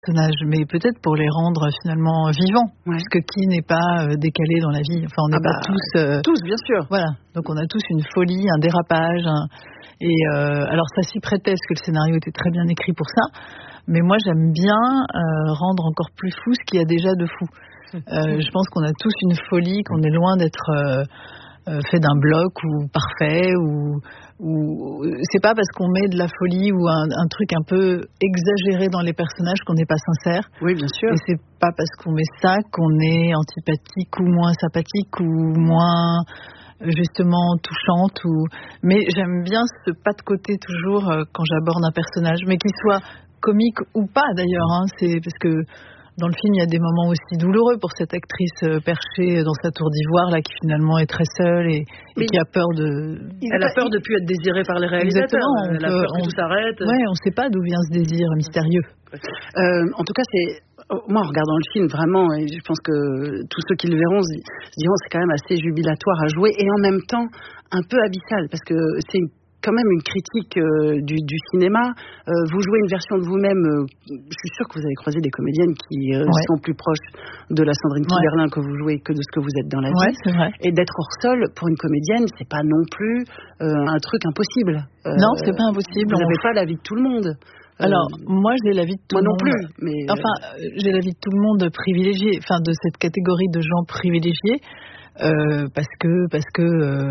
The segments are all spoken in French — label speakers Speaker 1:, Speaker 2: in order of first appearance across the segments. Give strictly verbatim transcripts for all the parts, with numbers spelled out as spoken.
Speaker 1: personnages, mais peut-être pour les rendre finalement vivants.
Speaker 2: Ouais.
Speaker 1: Parce que qui n'est pas euh, décalé dans la vie? Enfin, on n'est
Speaker 2: ah
Speaker 1: pas
Speaker 2: bah,
Speaker 1: tous... Euh,
Speaker 2: tous, bien sûr.
Speaker 1: Voilà, donc on a tous une folie, un dérapage. Un, et euh, alors ça s'y prêtait, parce que le scénario était très bien écrit pour ça. Mais moi, j'aime bien euh, rendre encore plus fou ce qu'il y a déjà de fou. Euh, je pense qu'on a tous une folie, qu'on est loin d'être... Euh, Euh, fait d'un bloc ou parfait ou, ou c'est pas parce qu'on met de la folie ou un, un truc un peu exagéré dans les personnages qu'on n'est pas sincère.
Speaker 2: Oui, bien sûr.
Speaker 1: Et c'est pas parce qu'on met ça qu'on est antipathique ou moins sympathique ou moins justement touchante ou mais j'aime bien ce pas de côté toujours euh, quand j'aborde un personnage, mais qu'il soit comique ou pas d'ailleurs, hein, c'est parce que dans le film, il y a des moments aussi douloureux pour cette actrice perchée dans sa tour d'ivoire, là, qui finalement est très seule et, et qui a peur de...
Speaker 2: Elle a peur de ne plus être désirée par les réalisateurs.
Speaker 1: Exactement.
Speaker 2: Elle a peur que tout s'arrête.
Speaker 1: Oui, on ne sait pas d'où vient ce désir mystérieux.
Speaker 2: Euh, en tout cas, c'est... Moi, en regardant le film, vraiment, et je pense que tous ceux qui le verront se diront c'est quand même assez jubilatoire à jouer et en même temps un peu abyssal, parce que c'est une quand même une critique euh, du, du cinéma. Euh, vous jouez une version de vous-même. Euh, je suis sûre que vous avez croisé des comédiennes qui euh, ouais. sont plus proches de la Sandrine Kiberlin ouais. que vous jouez que de ce que vous êtes dans la
Speaker 1: ouais,
Speaker 2: vie.
Speaker 1: C'est vrai.
Speaker 2: Et d'être hors sol pour une comédienne, c'est pas non plus euh, un truc impossible.
Speaker 1: Euh, non, c'est pas impossible.
Speaker 2: Vous n'avez on... pas la vie de tout le monde.
Speaker 1: Alors, euh, moi, j'ai la vie de tout
Speaker 2: moi
Speaker 1: le
Speaker 2: non
Speaker 1: monde.
Speaker 2: Plus, mais
Speaker 1: enfin, euh, j'ai la vie de tout le monde privilégiée, enfin, de cette catégorie de gens privilégiés. Euh, parce que parce que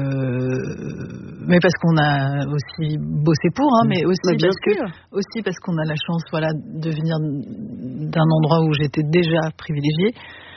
Speaker 1: euh, mais parce qu'on a aussi bossé pour hein, mais aussi
Speaker 2: bah,
Speaker 1: parce
Speaker 2: sûr.
Speaker 1: que aussi parce qu'on a la chance voilà de venir d'un endroit où j'étais déjà privilégiée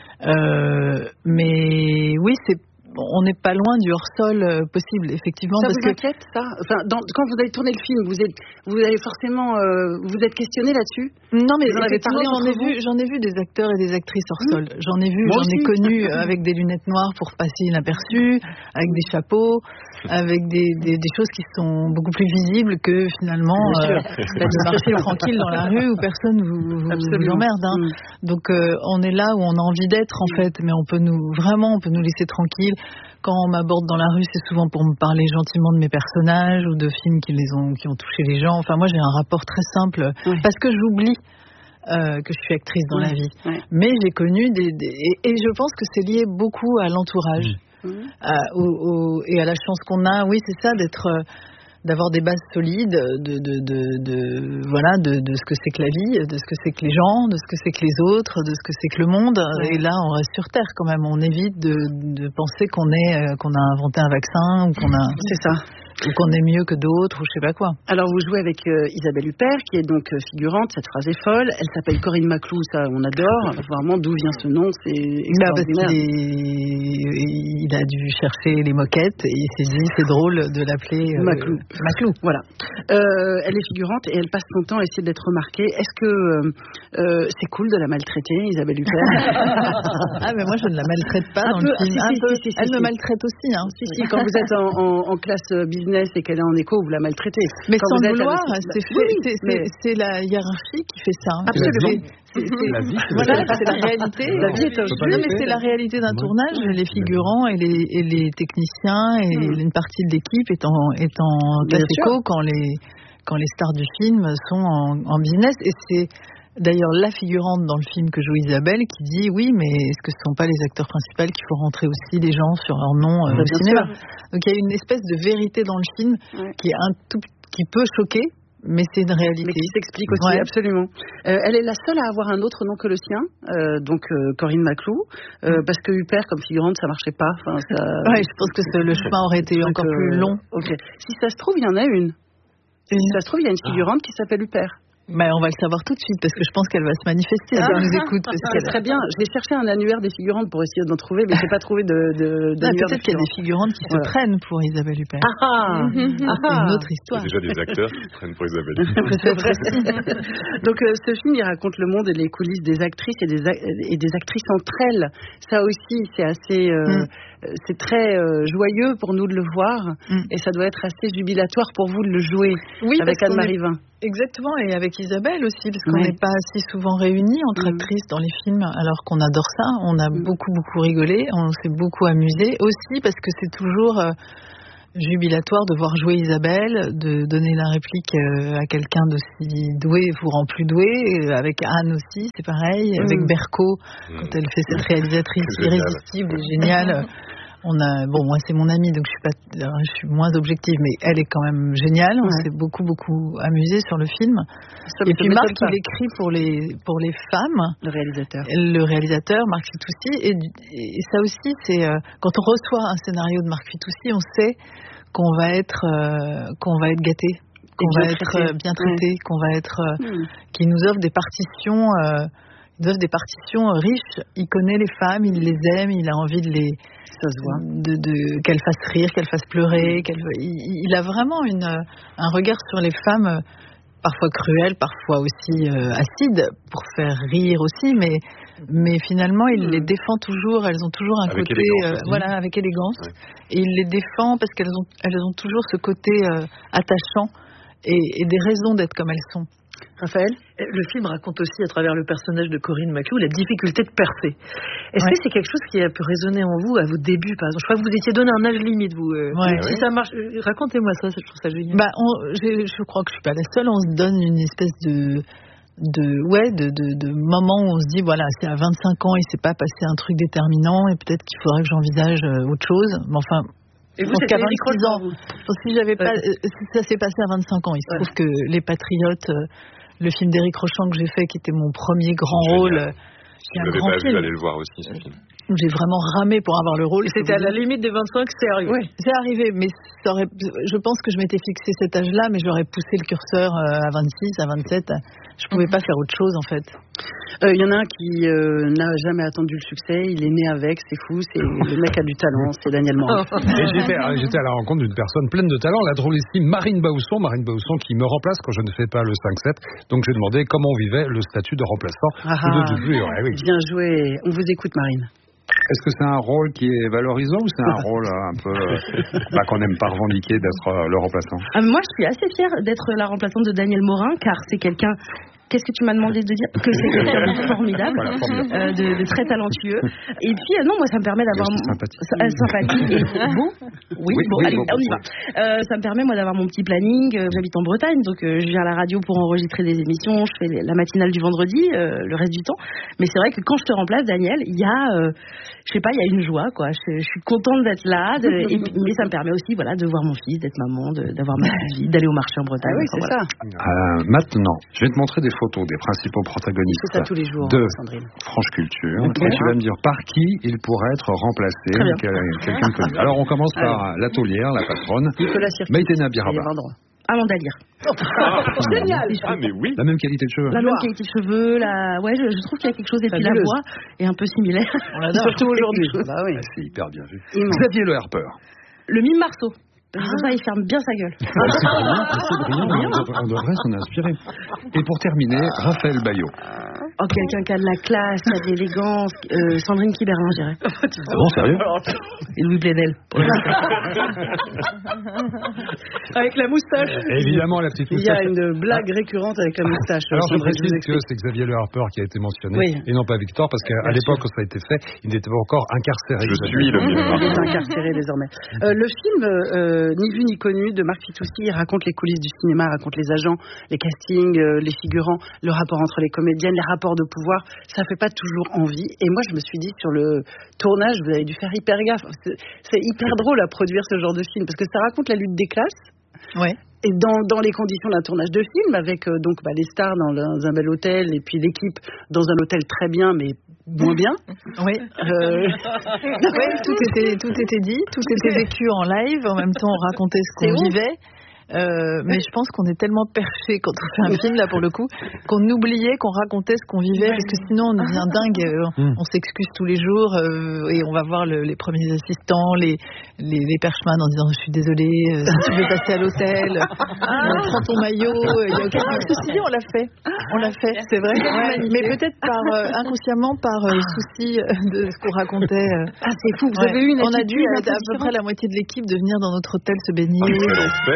Speaker 1: euh, mais oui c'est on n'est pas loin du hors-sol euh, possible, effectivement.
Speaker 2: Ça
Speaker 1: parce
Speaker 2: vous
Speaker 1: que...
Speaker 2: inquiète, ça enfin, dans, quand vous avez tourné le film, vous êtes, vous avez forcément, euh, vous êtes questionné là-dessus?
Speaker 1: Non, mais
Speaker 2: vous en avez parlé
Speaker 1: j'en ai
Speaker 2: vous
Speaker 1: vu, j'en ai vu des acteurs et des actrices hors-sol. Mmh. J'en ai vu,
Speaker 2: Moi
Speaker 1: j'en
Speaker 2: aussi.
Speaker 1: ai connu avec des lunettes noires pour passer inaperçu, avec des chapeaux, avec des, des, des choses qui sont beaucoup plus visibles que finalement euh, de marcher tranquille dans la rue où personne vous, vous, vous emmerde. Hein. Mmh. Donc euh, on est là où on a envie d'être en fait, mais on peut nous vraiment, on peut nous laisser tranquille. Quand on m'aborde dans la rue, c'est souvent pour me parler gentiment de mes personnages ou de films qui les ont, qui ont touché les gens. Enfin, moi, j'ai un rapport très simple oui. parce que j'oublie euh, que je suis actrice dans
Speaker 2: oui.
Speaker 1: la vie.
Speaker 2: Oui.
Speaker 1: Mais j'ai connu des, des et, et je pense que c'est lié beaucoup à l'entourage oui. euh, au, au, et à la chance qu'on a. Oui, c'est ça, d'être euh, d'avoir des bases solides, de, de, de, de voilà, de, de ce que c'est que la vie, de ce que c'est que les gens, de ce que c'est que les autres, de ce que c'est que le monde. Ouais. Et là, on reste sur Terre quand même. On évite de, de penser qu'on est, qu'on a inventé un vaccin ou qu'on a.
Speaker 2: C'est ça.
Speaker 1: Ou qu'on est mieux que d'autres, ou je sais pas quoi.
Speaker 2: Alors, vous jouez avec euh, Isabelle Huppert, qui est donc euh, figurante, cette phrase est folle. Elle s'appelle Corinne Maclou, ça, on adore. Vraiment, d'où vient ce nom, c'est extraordinaire.
Speaker 1: Là, parce qu'il est... il a dû chercher les moquettes, et il s'est dit, c'est drôle de l'appeler euh,
Speaker 2: Maclou.
Speaker 1: Maclou.
Speaker 2: Voilà. Euh, elle est figurante, et elle passe son temps à essayer d'être remarquée. Est-ce que euh, c'est cool de la maltraiter, Isabelle Huppert?
Speaker 1: Ah, mais moi, je ne la maltraite pas
Speaker 2: un
Speaker 1: dans
Speaker 2: peu,
Speaker 1: le film.
Speaker 2: Ah, si,
Speaker 1: un
Speaker 2: si,
Speaker 1: peu.
Speaker 2: Si, si,
Speaker 1: elle
Speaker 2: si,
Speaker 1: me
Speaker 2: si.
Speaker 1: maltraite aussi. Hein.
Speaker 2: Si, si, quand vous êtes en, en, en classe business, et qu'elle est en éco, vous la maltraitez.
Speaker 1: Mais
Speaker 2: quand
Speaker 1: sans
Speaker 2: vous
Speaker 1: le vouloir,
Speaker 2: êtes
Speaker 1: c'est, fait, oui, c'est, mais... c'est la hiérarchie qui fait ça. Hein.
Speaker 2: Absolument.
Speaker 1: C'est, c'est, c'est, la vie, voilà, c'est la réalité.
Speaker 2: La vie est un
Speaker 1: jeu. Non, mais c'est la réalité d'un tournage. Les figurants et les, et les techniciens et mmh. une partie de l'équipe est en, est en classe éco quand les, quand les stars du film sont en, en business. Et c'est d'ailleurs la figurante dans le film que joue Isabelle qui dit oui, mais est-ce que ce ne sont pas les acteurs principaux qu'il faut rentrer aussi les gens sur leur nom euh, au cinéma? Donc il y a une espèce de vérité dans le film ouais. qui est un tout, qui peut choquer, mais c'est une réalité.
Speaker 2: Mais qui s'explique aussi, ouais. absolument. Euh, elle est la seule à avoir un autre nom que le sien, euh, donc euh, Corinne Maclou, euh, parce que Huppert comme figurante ça marchait pas. Enfin, ça...
Speaker 1: Ouais, je pense que le chemin aurait été encore
Speaker 2: euh,
Speaker 1: plus long.
Speaker 2: Ok. Si ça se trouve, il y en a une. Si ça se trouve, il y a une figurante ah. qui s'appelle Huppert.
Speaker 1: Ben, on va le savoir tout de suite parce que je pense qu'elle va se manifester. Elle ah, nous écoute. Parce
Speaker 2: c'est très bien. J'ai cherché un annuaire des figurantes pour essayer d'en trouver, mais j'ai pas trouvé de, de d'annuaire.
Speaker 1: Ah, peut-être qu'il y a des figurantes qui voilà. se prennent pour Isabelle Huppert.
Speaker 2: Ah, ah,
Speaker 1: c'est une autre histoire.
Speaker 3: Il y a déjà des acteurs qui se prennent pour Isabelle Huppert.
Speaker 2: C'est vrai. Donc euh, ce film, il raconte le monde et les coulisses des actrices et des, et des actrices entre elles. Ça aussi, c'est assez. Euh, mm. C'est très euh, joyeux pour nous de le voir mm. et ça doit être assez jubilatoire pour vous de le jouer
Speaker 1: oui,
Speaker 2: avec Anne-Marie Vin.
Speaker 1: Exactement, et avec Isabelle aussi, parce qu'on n'est oui. pas si souvent réunis entre mm. actrices dans les films, alors qu'on adore ça. On a mm. beaucoup, beaucoup rigolé, on s'est beaucoup amusé. Aussi parce que c'est toujours... Euh, jubilatoire de voir jouer Isabelle, de donner la réplique euh, à quelqu'un d'aussi doué vous rend plus doué. Euh, avec Anne aussi, c'est pareil. Mmh. Avec Berco, mmh. quand elle fait cette réalisatrice irrésistible et géniale. On a, bon, moi c'est mon amie, donc je suis pas, je suis moins objective, mais elle est quand même géniale. On ouais. s'est beaucoup beaucoup amusé sur le film. Ça et puis Marc, il écrit pour les pour les femmes.
Speaker 2: Le réalisateur.
Speaker 1: Le réalisateur, Marc Fitoussi, et, et ça aussi, c'est euh, quand on reçoit un scénario de Marc Fitoussi, on sait qu'on va être euh, qu'on va être gâté, qu'on va être traité. bien traité, ouais. qu'on va être, euh, mmh. qui nous offre des partitions. Euh, Il offre des partitions riches. Il connaît les femmes, il les aime, il a envie de les,
Speaker 2: ça se voit,
Speaker 1: de, de qu'elles fassent rire, qu'elles fassent pleurer. Qu'elles, il, il a vraiment une, un regard sur les femmes, parfois cruel, parfois aussi euh, acide, pour faire rire aussi, mais mais finalement il mmh. les défend toujours. Elles ont toujours un
Speaker 3: avec
Speaker 1: côté, euh, voilà, avec élégance, ouais. et il les défend parce qu'elles ont elles ont toujours ce côté euh, attachant et, et des raisons d'être comme elles sont.
Speaker 2: Raphaël,
Speaker 4: le film raconte aussi à travers le personnage de Corinne Maclou la difficulté de percer. Est-ce ouais. que c'est quelque chose qui a pu résonner en vous à vos débuts, par exemple? Je crois que vous étiez donné un âge limite, vous. Euh, ouais, si ouais. ça marche, racontez-moi ça, je trouve ça génial.
Speaker 1: Bah, on, je crois que je suis pas la seule. On se donne une espèce de de ouais de, de, de moment où on se dit voilà, c'est à vingt-cinq ans, il s'est pas passé un truc déterminant et peut-être qu'il faudrait que j'envisage autre chose. Mais enfin.
Speaker 4: Et vous, c'était
Speaker 1: vingt-six ans. Si j'avais pas, ouais. ça s'est passé à vingt-cinq ans. Il se ouais. trouve que Les Patriotes, le film d'Éric Rochant que j'ai fait, qui était mon premier grand Génial. rôle.
Speaker 3: Si vous l'avez pas vu, allez le voir aussi, ce film.
Speaker 1: J'ai vraiment ramé pour avoir le rôle.
Speaker 4: C'était à la limite des vingt-cinq, c'est arrivé.
Speaker 1: Oui, c'est arrivé, mais ça aurait, je pense que je m'étais fixé cet âge-là, mais j'aurais poussé le curseur à vingt-six, à vingt-sept. Je pouvais pas faire autre chose, en fait.
Speaker 2: Il euh, y en a un qui euh, n'a jamais attendu le succès. Il est né avec, c'est fou. C'est le mec a du talent, c'est Daniel Morin.
Speaker 5: j'étais, j'étais à la rencontre d'une personne pleine de talent, la drôlissime Marine Bausson, Marine Bausson qui me remplace quand je ne fais pas le cinq sept. Donc j'ai demandé comment on vivait le statut de remplaçant
Speaker 2: ah,
Speaker 5: ou de doublure. Eh oui.
Speaker 2: Bien joué. On vous écoute, Marine.
Speaker 6: Est-ce que c'est un rôle qui est valorisant ou c'est un rôle un peu bah, qu'on n'aime pas revendiquer d'être euh, le remplaçant?
Speaker 7: ah, Moi, je suis assez fière d'être la remplaçante de Daniel Morin, car c'est quelqu'un... Qu'est-ce que tu m'as demandé de dire? Que c'est quelqu'un de formidable, voilà, formidable. Euh, de, de très talentueux. Et puis, euh, non, moi, ça me permet d'avoir... Mon...
Speaker 6: Sympathique.
Speaker 7: Euh, sympathique et beau. Oui, oui, bon, oui, allez, bon, on y va. Euh, ça me permet, moi, d'avoir mon petit planning. Euh, j'habite en Bretagne, donc euh, je viens à la radio pour enregistrer des émissions. Je fais les, la matinale du vendredi, euh, le reste du temps. Mais c'est vrai que quand je te remplace, Daniel, il y a... Euh, je sais pas, il y a une joie, quoi. Je, je suis contente d'être là. De, et, mais ça me permet aussi, voilà, de voir mon fils, d'être maman, de, d'avoir ma vie, d'aller au marché en Bretagne.
Speaker 2: Ah oui, c'est
Speaker 7: voilà.
Speaker 2: ça.
Speaker 6: Euh, maintenant, je vais te montrer des photos des principaux protagonistes
Speaker 2: ça tous les jours,
Speaker 6: de
Speaker 2: Sandrine.
Speaker 6: France Culture. Okay. Et tu vas me dire par qui il pourrait être remplacé, quel, quelqu'un de connu. Alors on commence par Alors. la taulière, la patronne, Maïtena Biraba.
Speaker 7: Amanda Lear.
Speaker 3: Ah, génial. Ah mais oui.
Speaker 6: La même qualité de cheveux.
Speaker 7: La même qualité de cheveux, la... ouais, je, je trouve qu'il y a quelque chose, et puis la voix est un peu similaire.
Speaker 2: On l'adore. Surtout aujourd'hui.
Speaker 6: Bah oui. Ah, c'est hyper bien vu. Xavier Le Harper.
Speaker 7: Le mime Marceau. Ah. Ça, il ferme bien sa gueule.
Speaker 6: Ah, c'est brillant, c'est brillant, on devrait, on devrait s'en inspirer. Et pour terminer, Raphaël Baillot.
Speaker 7: Oh, quelqu'un qui a de la classe, qui a de l'élégance. Euh, Sandrine Kiberlin, je dirais.
Speaker 6: Ah bon, sérieux?
Speaker 7: Et Louis Plenel.
Speaker 4: Avec la moustache.
Speaker 5: Et évidemment, la petite moustache.
Speaker 2: Il y a une blague récurrente avec la moustache.
Speaker 5: Alors, je précise que c'est Xavier Le Harper qui a été mentionné, oui. et non pas Victor, parce qu'à
Speaker 2: Bien
Speaker 5: l'époque
Speaker 2: sûr.
Speaker 5: où ça a été fait, il n'était pas encore incarcéré.
Speaker 3: Je suis le
Speaker 2: Il est incarcéré désormais. Euh, le film, euh, ni vu ni connu, de Marc Fitoussi, raconte les coulisses du cinéma, raconte les agents, les castings, euh, les figurants, le rapport entre les comédiennes, les rapports de pouvoir. Ça fait pas toujours envie. Et moi, je me suis dit, sur le tournage, vous avez dû faire hyper gaffe. C'est, c'est hyper drôle à produire ce genre de film, parce que ça raconte la lutte des classes.
Speaker 1: Ouais.
Speaker 2: Et dans, dans les conditions d'un tournage de film, avec euh, donc bah, les stars dans, le, dans un bel hôtel, et puis l'équipe dans un hôtel très bien, mais moins bien.
Speaker 1: Oui. Euh... ouais, tout était, tout était dit, tout était vécu en live. En même temps, on racontait ce qu'on C'est vivait. Euh, mais je pense qu'on est tellement perché quand on fait un film, là, pour le coup, qu'on oubliait qu'on racontait ce qu'on vivait, parce que sinon on devient dingue, euh, on s'excuse tous les jours, euh, et on va voir le, les premiers assistants, les, les, les perchemans en disant je suis désolée, euh, si tu veux passer à l'hôtel, euh, prends ton maillot, il y a aucun... Ceci dit, on l'a fait, on l'a fait, c'est vrai, ouais, mais peut-être par euh, inconsciemment par euh, souci de ce qu'on racontait. Euh.
Speaker 2: Ah, c'est fou, vous ouais. avez eu une
Speaker 1: On a dû, à, à peu près la moitié de l'équipe, de venir dans notre hôtel se baigner.
Speaker 3: Ah, mais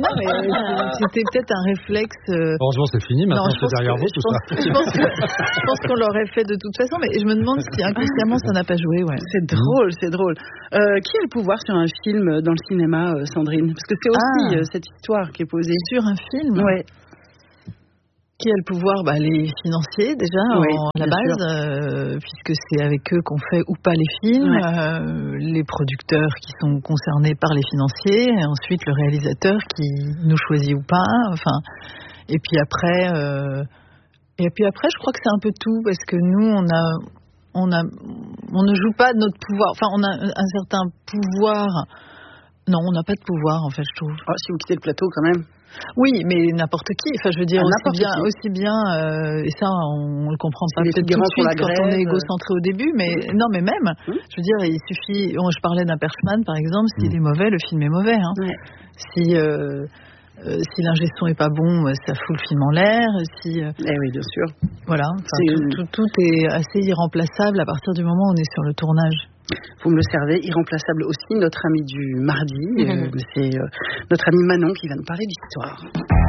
Speaker 1: non, mais c'était peut-être un réflexe. Euh...
Speaker 5: Heureusement, c'est fini. Maintenant, non, c'est derrière vous, tout
Speaker 1: pense,
Speaker 5: ça.
Speaker 1: Je pense, que, je pense qu'on l'aurait fait de toute façon, mais je me demande si inconsciemment ça n'a pas joué. Ouais.
Speaker 2: C'est drôle, c'est drôle. Euh, qui a le pouvoir sur un film dans le cinéma, Sandrine? Parce que c'est aussi ah. euh, cette histoire qui est posée.
Speaker 1: Sur un film?
Speaker 2: Ouais.
Speaker 1: Qui a le pouvoir? Bah, les financiers déjà,
Speaker 2: oui,
Speaker 1: en, à la base, euh, puisque c'est avec eux qu'on fait ou pas les films, ouais. euh, les producteurs qui sont concernés par les financiers, et ensuite le réalisateur qui nous choisit ou pas, enfin, et puis après, euh, et puis après, je crois que c'est un peu tout, parce que nous, on a, on a, on ne joue pas de notre pouvoir, enfin, on a un, un certain pouvoir. Non, on n'a pas de pouvoir, en fait, je trouve.
Speaker 2: Oh, si vous quittez le plateau, quand même.
Speaker 1: Oui, mais n'importe qui. Enfin, je veux dire,
Speaker 2: ah,
Speaker 1: aussi bien,
Speaker 2: qui.
Speaker 1: aussi bien, euh, et ça, on, on le comprend pas peut-être tout de suite
Speaker 2: quand
Speaker 1: grève. On est égocentré au début, mais mmh. non, mais même, mmh. je veux dire, il suffit. Je parlais d'un Perchman, par exemple. S'il mmh. est mauvais, le film est mauvais. Hein.
Speaker 2: Ouais.
Speaker 1: Si euh, euh, si l'ingé son est pas bon, ça fout le film en l'air. Si, euh,
Speaker 2: eh oui, bien sûr.
Speaker 1: Voilà. Tout, tout, tout est assez irremplaçable à partir du moment où on est sur le tournage.
Speaker 2: Vous me le servez, irremplaçable aussi, notre ami du mardi, mmh. euh, c'est euh, notre ami Manon qui va nous parler d'histoire.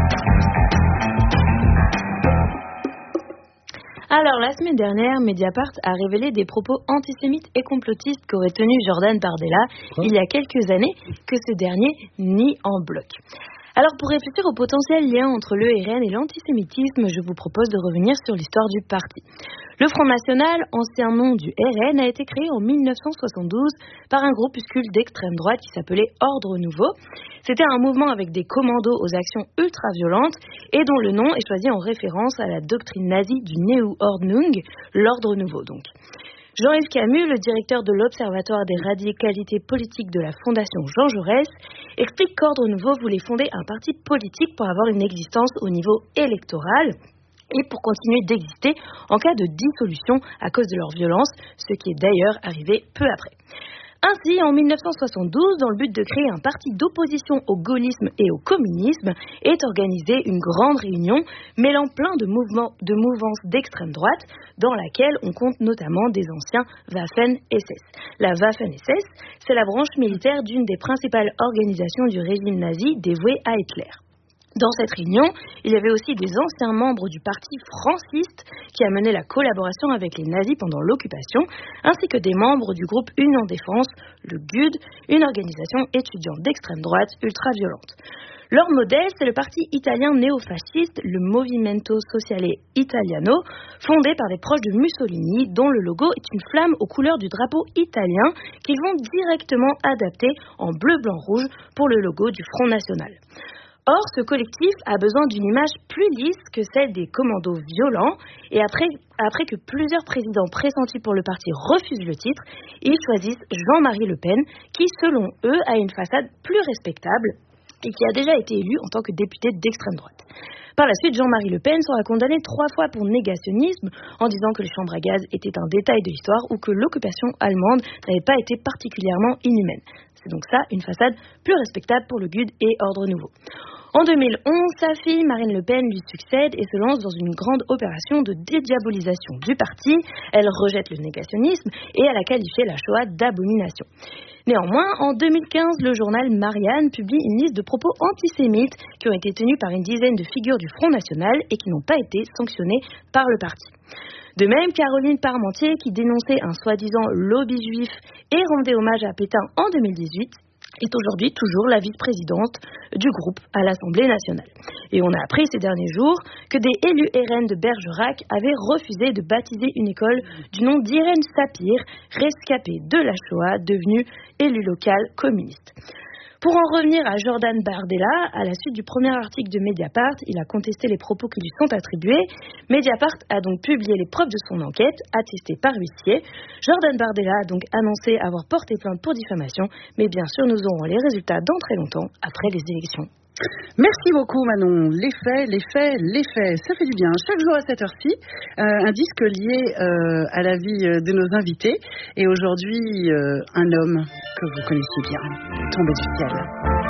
Speaker 8: Alors, la semaine dernière, Mediapart a révélé des propos antisémites et complotistes qu'aurait tenu Jordan Bardella Quoi il y a quelques années, que ce dernier nie en bloc. Alors, pour réfléchir au potentiel lien entre le R N et l'antisémitisme, je vous propose de revenir sur l'histoire du parti. Le Front National, ancien nom du R N, a été créé en mille neuf cent soixante-douze par un groupuscule d'extrême droite qui s'appelait Ordre Nouveau. C'était un mouvement avec des commandos aux actions ultra-violentes et dont le nom est choisi en référence à la doctrine nazie du Neuordnung, l'Ordre Nouveau donc. Jean-Yves Camus, le directeur de l'Observatoire des radicalités politiques de la Fondation Jean Jaurès, explique qu'Ordre Nouveau voulait fonder un parti politique pour avoir une existence au niveau électoral et pour continuer d'exister en cas de dissolution à cause de leur violence, ce qui est d'ailleurs arrivé peu après. Ainsi, en mille neuf cent soixante-douze, dans le but de créer un parti d'opposition au gaullisme et au communisme, est organisée une grande réunion mêlant plein de mouvements, de mouvances d'extrême droite, dans laquelle on compte notamment des anciens Waffen-S S. La Waffen-S S, c'est la branche militaire d'une des principales organisations du régime nazi dévouée à Hitler. Dans cette réunion, il y avait aussi des anciens membres du parti franciste qui a mené la collaboration avec les nazis pendant l'occupation, ainsi que des membres du groupe Union Défense, le G U D, une organisation étudiante d'extrême droite ultra-violente. Leur modèle, c'est le parti italien néofasciste, le Movimento Sociale Italiano, fondé par des proches de Mussolini, dont le logo est une flamme aux couleurs du drapeau italien qu'ils vont directement adapter en bleu-blanc-rouge pour le logo du Front National. Or, ce collectif a besoin d'une image plus lisse que celle des commandos violents, et après, après que plusieurs présidents pressentis pour le parti refusent le titre, ils choisissent Jean-Marie Le Pen, qui, selon eux, a une façade plus respectable et qui a déjà été élu en tant que député d'extrême droite. Par la suite, Jean-Marie Le Pen sera condamné trois fois pour négationnisme, en disant que les chambres à gaz étaient un détail de l'histoire ou que l'occupation allemande n'avait pas été particulièrement inhumaine. C'est donc ça, une façade plus respectable pour le G U D et Ordre Nouveau. En deux mille onze, sa fille, Marine Le Pen, lui succède et se lance dans une grande opération de dédiabolisation du parti. Elle rejette le négationnisme et elle a qualifié la Shoah d'abomination. Néanmoins, en deux mille quinze, le journal Marianne publie une liste de propos antisémites qui ont été tenus par une dizaine de figures du Front National et qui n'ont pas été sanctionnés par le parti. De même, Caroline Parmentier, qui dénonçait un soi-disant lobby juif et rendait hommage à Pétain en deux mille dix-huit, est aujourd'hui toujours la vice-présidente du groupe à l'Assemblée nationale. Et on a appris ces derniers jours que des élus R N de Bergerac avaient refusé de baptiser une école du nom d'Irène Sapir, rescapée de la Shoah, devenue élue locale communiste. Pour en revenir à Jordan Bardella, à la suite du premier article de Mediapart, il a contesté les propos qui lui sont attribués. Mediapart a donc publié les preuves de son enquête, attestées par huissier. Jordan Bardella a donc annoncé avoir porté plainte pour diffamation, mais bien sûr, nous aurons les résultats dans très longtemps, après les élections.
Speaker 2: Merci beaucoup Manon. Les faits, les faits, les faits, ça fait du bien. Chaque jour à cette heure-ci, euh, un disque lié euh, à la vie de nos invités. Et aujourd'hui, euh, un homme que vous connaissez bien, tombé du ciel.